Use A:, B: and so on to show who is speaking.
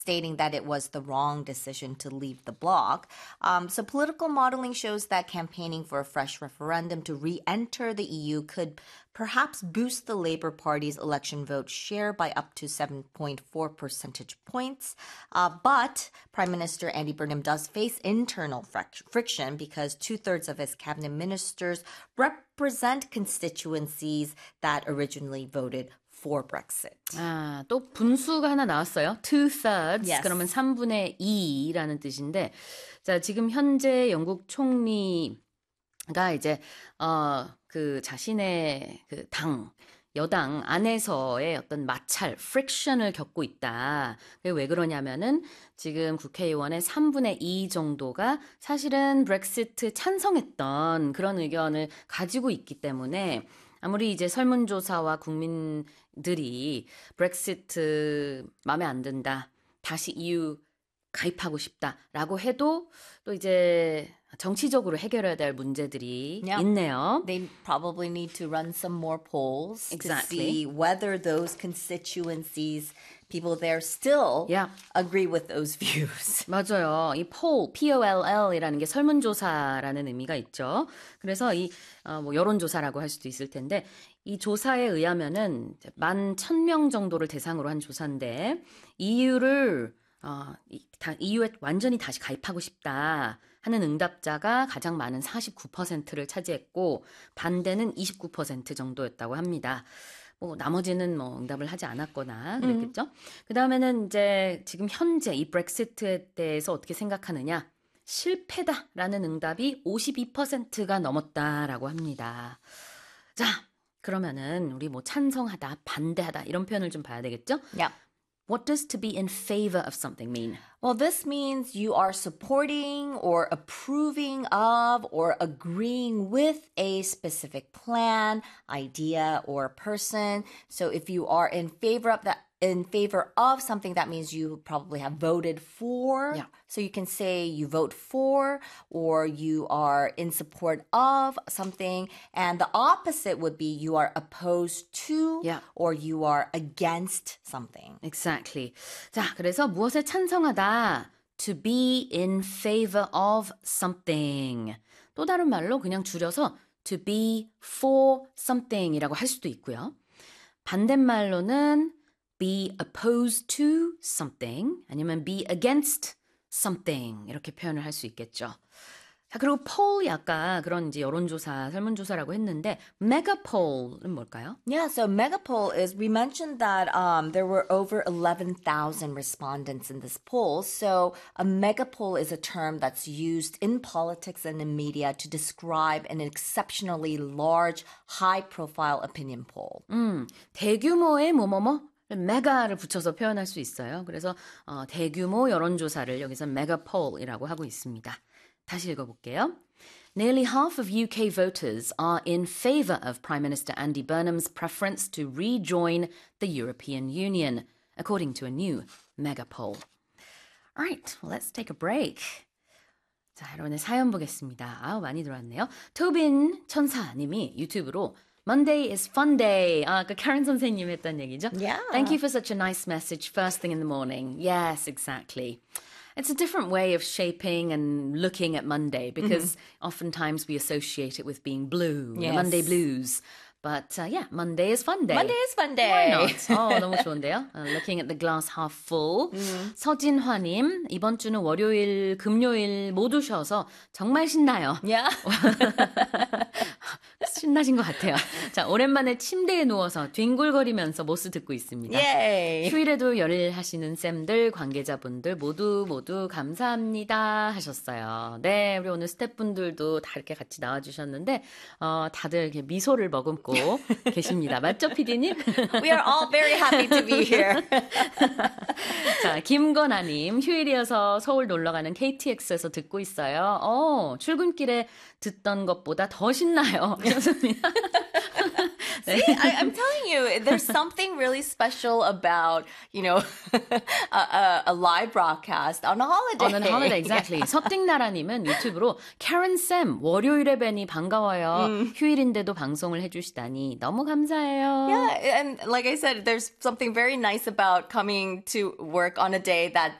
A: stating that it was the wrong decision to leave the bloc. So political modeling shows that campaigning for a fresh referendum to re-enter the EU could perhaps boost the Labour Party's election vote share by up to 7.4 percentage points. But Prime Minister Andy Burnham does face internal friction because 2/3 of his cabinet ministers represent constituencies that originally voted for Brexit.
B: 아, 또 분수가 하나 나왔어요. 2/3,
A: Yes.
B: 그러면 3분의 2라는 뜻인데, 자, 지금 현재 영국 총리가 이제, 그 자신의 그 여당 안에서의 어떤 마찰, friction을 겪고 있다. 그게 왜 그러냐면은 지금 국회의원의 3분의 2 정도가 사실은 브렉시트 찬성했던 그런 의견을 가지고 있기 때문에 아무리 이제 설문조사와 국민들이 브렉시트 마음에 안 든다, 다시 EU 가입하고 싶다라고 해도 또 이제 정치적으로 해결해야 될 문제들이
A: Yeah.
B: 있네요.
A: They probably need to run some more polls
B: Exactly.
A: to see whether those constituencies, people there still
B: Yeah.
A: agree with those views.
B: 맞아요. 이 poll, P-O-L-L이라는 게 설문조사라는 의미가 있죠. 그래서 이 뭐 여론조사라고 할 수도 있을 텐데 이 조사에 의하면은 11,000명 정도를 대상으로 한 조사인데 EU를 EU에 완전히 다시 가입하고 싶다 하는 응답자가 가장 많은 49%를 차지했고 반대는 29% 정도였다고 합니다. 뭐 나머지는 뭐 응답을 하지 않았거나 그랬겠죠. 그 다음에는 이제 지금 현재 이 브렉시트에 대해서 어떻게 생각하느냐? 실패다라는 응답이 52%가 넘었다라고 합니다. 자, 그러면은 우리 뭐 찬성하다, 반대하다 이런 표현을 좀 봐야 되겠죠?
A: Yeah.
B: What does to be in favor of something mean?
A: Well, this means you are supporting or approving of or agreeing with a specific plan, idea, or person. So if you are in favor of something, that means you probably have voted for.
B: Yeah.
A: So you can say you vote for or you are in support of something. And the opposite would be you are opposed to
B: Yeah.
A: or you are against something.
B: Exactly. 자, 그래서 무엇에 찬성하다? To be in favor of something. 또 다른 말로 그냥 줄여서 to be for something이라고 할 수도 있고요. 반대말로는 be opposed to something 아니면 be against something 이렇게 표현을 할 수 있겠죠. 자, 그리고 poll이 아까 그런 이제 여론조사, 설문조사라고 했는데 megapoll은 뭘까요?
A: Yeah, so megapoll is, we mentioned that there were over 11,000 respondents in this poll. So a megapoll is a term that's used in politics and in media to describe an exceptionally large, high-profile opinion poll.
B: 대규모의 뭐뭐뭐 메가를 붙여서 표현할 수 있어요. 그래서 대규모 여론조사를 여기서 megapoll이라고 하고 있습니다. 다시 읽어볼게요. Nearly half of UK voters are in favor of Prime Minister Andy Burnham's preference to rejoin the European Union, according to a new megapoll. All right, well, let's take a break. 자, 여러분의 사연 보겠습니다. 아우, 많이 들어왔네요. 토빈 천사님이 유튜브로 Monday is fun day. 아까 카렌 선생님 했던 얘기죠?
A: Yeah.
B: Thank you for such a nice message first thing in the morning. Yes, exactly. It's a different way of shaping and looking at Monday because oftentimes we associate it with being blue, the
A: Yes.
B: Monday blues. But yeah, Monday is fun day.
A: Monday is fun day.
B: Why not? 너무 좋은데요. Looking at the glass half full. 서진화님, 이번 주는 월요일, 금요일 모두 쉬어서 정말 신나요.
A: Yeah.
B: 신나신 것 같아요. 자, 오랜만에 침대에 누워서 뒹굴거리면서 모스 듣고 있습니다.
A: Yay.
B: 휴일에도 열일하시는 쌤들, 관계자분들 모두 감사합니다 하셨어요. 네, 우리 오늘 스태프분들도 다 이렇게 같이 나와주셨는데 다들 이렇게 미소를 머금고 계십니다. 맞죠, PD님?
A: We are all very happy to be here.
B: 자, 김건아님, 휴일이어서 서울 놀러가는 KTX에서 듣고 있어요. 출근길에 듣던 것보다 더 신나요. 좋습니다.
A: See, I'm telling you, there's something really special about, a live broadcast on a holiday.
B: On a holiday, exactly. 서띵나라님은 유튜브로 Karen Sam, 월요일에 뵈니 반가워요. 휴일인데도 방송을 해주시다니 너무 감사해요.
A: Yeah, and like I said, there's something very nice about coming to work on a day that